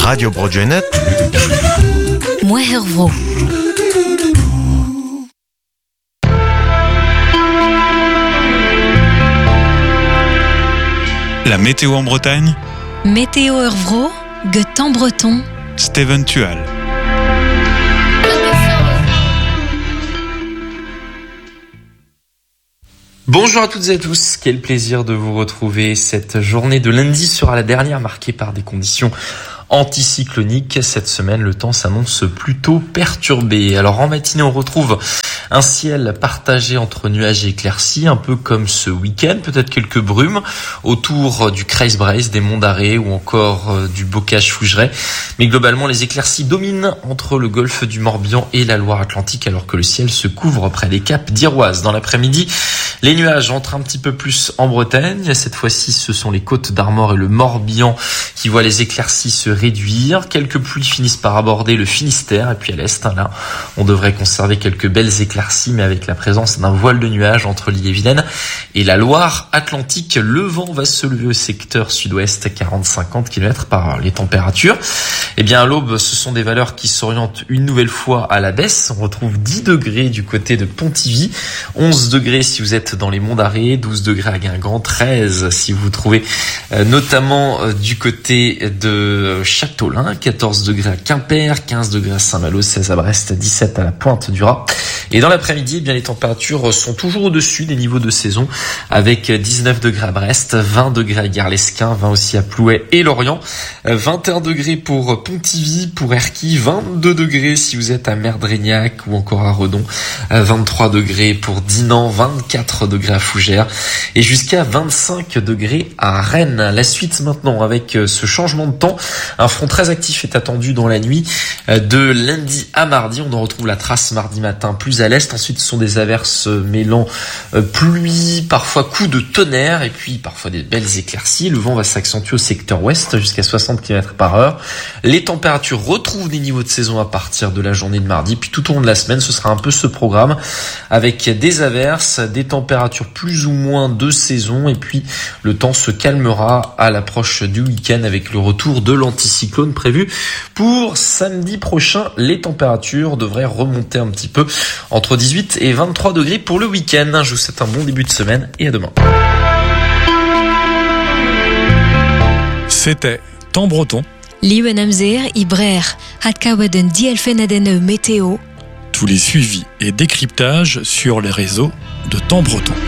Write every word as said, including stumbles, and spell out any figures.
Radio Brogenet. Moi Hervro. La météo en Bretagne. Météo Hervro, Guetan Breton. Steven Tual. Bonjour à toutes et à tous, quel plaisir de vous retrouver. Cette journée de lundi sera la dernière marquée par des conditions anticycloniques. Cette semaine, le temps s'annonce plutôt perturbé. Alors en matinée, on retrouve un ciel partagé entre nuages et éclaircies, un peu comme ce week-end, peut-être quelques brumes autour du Kreisbreis, des Monts d'Arrée ou encore euh, du Bocage-Fougeray. Mais globalement, les éclaircies dominent entre le golfe du Morbihan et la Loire-Atlantique, alors que le ciel se couvre près des caps d'Iroise. Dans l'après-midi, les nuages entrent un petit peu plus en Bretagne. Cette fois-ci, ce sont les côtes d'Armor et le Morbihan qui voient les éclaircies se réduire. Quelques pluies finissent par aborder le Finistère. Et puis à l'est, là, on devrait conserver quelques belles éclaircies, mais avec la présence d'un voile de nuages entre l'Ille-et-Vilaine et la Loire-Atlantique. Le vent va se lever au secteur sud-ouest, quarante à cinquante kilomètres par heure. Les températures, eh bien à l'aube, ce sont des valeurs qui s'orientent une nouvelle fois à la baisse. On retrouve dix degrés du côté de Pontivy, onze degrés si vous êtes dans les Monts d'Arrée, douze degrés à Guingamp, treize si vous vous trouvez euh, notamment euh, du côté de Châteaulin, quatorze degrés à Quimper, quinze degrés à Saint-Malo, seize à Brest, dix-sept à la Pointe du Raz. Et dans l'après-midi, eh bien les températures sont toujours au-dessus des niveaux de saison, avec dix-neuf degrés à Brest, vingt degrés à Gare-l'Esquin, vingt aussi à Plouay et Lorient, vingt et un degrés pour Pontivy, pour Erquy, vingt-deux degrés si vous êtes à Merdrignac ou encore à Redon, vingt-trois degrés pour Dinan, vingt-quatre degrés à Fougères et jusqu'à vingt-cinq degrés à Rennes. La suite maintenant avec ce changement de temps. Un front très actif est attendu dans la nuit de lundi à mardi. On en retrouve la trace mardi matin plus à l'est. Ensuite, ce sont des averses mêlant pluie, parfois coups de tonnerre et puis parfois des belles éclaircies. Le vent va s'accentuer au secteur ouest jusqu'à soixante kilomètres par heure. Les températures retrouvent des niveaux de saison à partir de la journée de mardi. Puis tout au long de la semaine, ce sera un peu ce programme avec des averses, des températures plus ou moins de saison et puis le temps se calmera à l'approche du week-end avec le retour de l'anticyclone prévu pour samedi prochain. Les températures devraient remonter un petit peu entre dix-huit et vingt-trois degrés pour le week-end. Je vous souhaite un bon début de semaine et à demain. C'était Temps Breton. Liewen amzer ibrer, hat kawaden dielfenadene météo. Tous les suivis et décryptages sur les réseaux de Temps Breton.